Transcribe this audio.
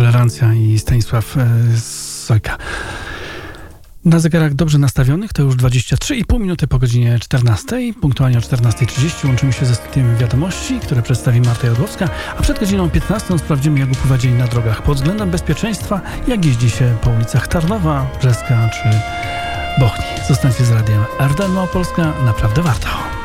Tolerancja i Stanisław Sojka. Na zegarach dobrze nastawionych to już 23,5 minuty po godzinie 14. Punktualnie o 14:30 łączymy się ze studiem wiadomości, które przedstawi Marta Jodłowska, a przed godziną 15 sprawdzimy, jak upływa dzień na drogach pod względem bezpieczeństwa, jak jeździ się po ulicach Tarnowa, Brzeska czy Bochni. Zostańcie z radiem RDN Małopolska, naprawdę warto.